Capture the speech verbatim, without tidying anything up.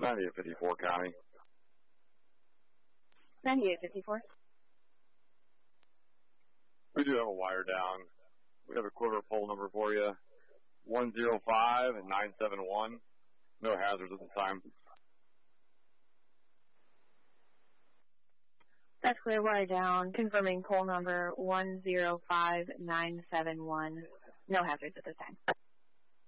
ninety-eight fifty-four County. ninety-eight fifty-four. We do have a wire down. We have a quiver pole number for you. one zero five and nine seven one. No hazards at the time. That's clear, wire down. Confirming pole number one zero five nine seven one. No hazards at this time.